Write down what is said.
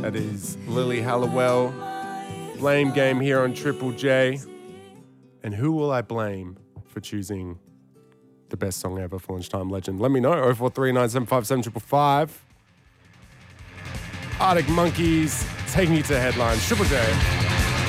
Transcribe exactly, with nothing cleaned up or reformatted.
That is Lily Hallowell. Blame game here on Triple J. And who will I blame for choosing the best song ever for Lunchtime Legend? Let me know. oh four three nine seven five seven five five. Arctic Monkeys taking you to headlines. Triple J.